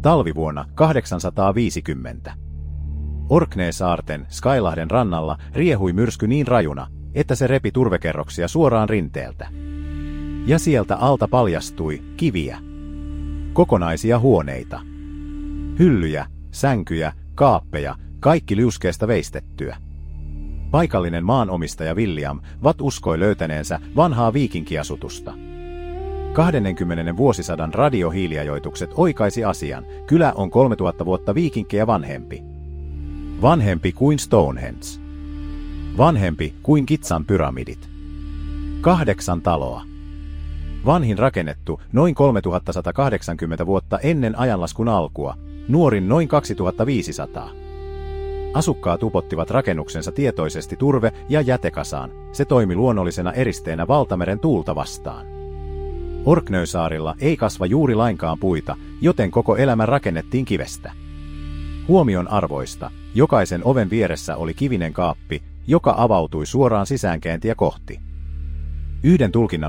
Talvivuonna 850. Orkneysaarten Skylahden rannalla riehui myrsky niin rajuna, että se repi turvekerroksia suoraan rinteeltä. Ja sieltä alta paljastui kiviä. Kokonaisia huoneita. Hyllyjä, sänkyjä, kaappeja, kaikki liuskeesta veistettyä. Paikallinen maanomistaja William Watt uskoi löytäneensä vanhaa viikinkiasutusta. 20. vuosisadan radiohiiliajoitukset oikaisi asian. Kylä on 3000 vuotta viikinkkejä vanhempi. Vanhempi kuin Stonehenge. Vanhempi kuin Gizan pyramidit. 8 taloa. Vanhin rakennettu noin 3180 vuotta ennen ajanlaskun alkua, nuorin noin 2500. Asukkaat upottivat rakennuksensa tietoisesti turve- ja jätekasaan. Se toimi luonnollisena eristeenä valtameren tuulta vastaan. Orkneysaarilla ei kasva juuri lainkaan puita, joten koko elämä rakennettiin kivestä. Huomion arvoista, jokaisen oven vieressä oli kivinen kaappi, joka avautui suoraan sisäänkäyntiä kohti. Yhden tulkinnan